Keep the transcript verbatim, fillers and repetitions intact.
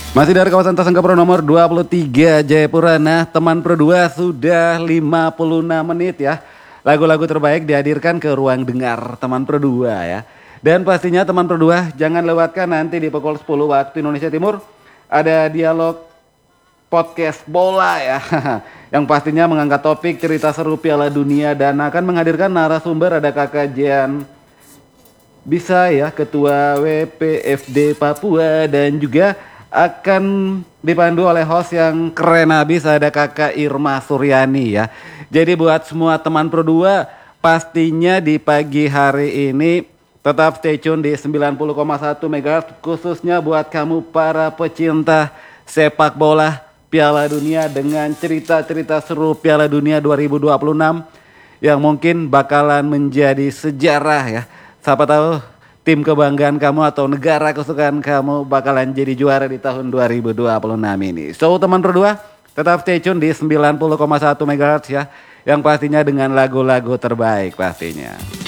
Masih dari kawasan Tasangka Pro nomor dua puluh tiga Jayapura. Nah, teman Pro dua sudah lima puluh enam menit ya. Lagu-lagu terbaik dihadirkan ke ruang dengar teman Pro dua ya. Dan pastinya teman Pro dua jangan lewatkan nanti di pukul sepuluh waktu Indonesia Timur ada dialog podcast bola ya. Yang pastinya mengangkat topik cerita seru Piala Dunia dan akan menghadirkan narasumber ada Kakak Jean bisa ya, Ketua W P F D Papua, dan juga akan dipandu oleh host yang keren habis ada Kakak Irma Suryani ya. Jadi buat semua teman Pro dua pastinya di pagi hari ini tetap stay tune di sembilan puluh koma satu megahertz khususnya buat kamu para pecinta sepak bola Piala Dunia dengan cerita-cerita seru Piala Dunia dua ribu dua puluh enam yang mungkin bakalan menjadi sejarah ya. Siapa tahu tim kebanggaan kamu atau negara kesukaan kamu bakalan jadi juara di tahun dua ribu dua puluh enam ini. So teman Pro dua tetap stay tune di sembilan puluh koma satu megahertz ya. Yang pastinya dengan lagu-lagu terbaik pastinya.